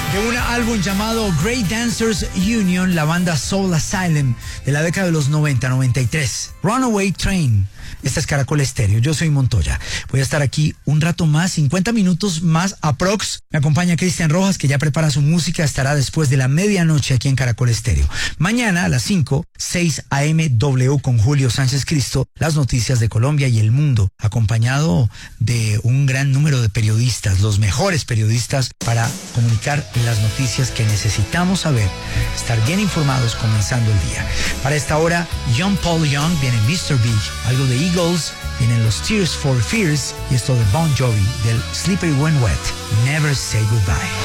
De un álbum llamado Great Dancers Union, la banda Soul Asylum de la década de los 90-93. Runaway Train. Esta es Caracol Estéreo. Yo soy Montoya. Voy a estar aquí un rato más, 50 minutos más aprox. Me acompaña Cristian Rojas, que ya prepara su música. Estará después de la medianoche aquí en Caracol Estéreo. Mañana a las 5, 6 a.m. W con Julio Sánchez Cristo. Las noticias de Colombia y el mundo. Acompañado de un gran número de periodistas, los mejores periodistas, para comunicar las noticias que necesitamos saber. Estar bien informados comenzando el día. Para esta hora, John Paul Young, viene Mr. Big, algo de Eagles, vienen los Tears for Fears y esto de Bon Jovi del Slippery When Wet. Never Say Goodbye.